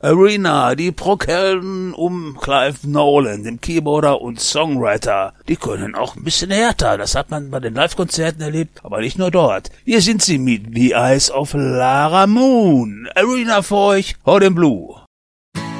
Arena, die Prokelden um Clive Nolan, dem Keyboarder und Songwriter. Die können auch ein bisschen härter, das hat man bei den Live-Konzerten erlebt, aber nicht nur dort. Hier sind sie mit The Eyes of Lara Moon. Arena für euch, Hot in Blue.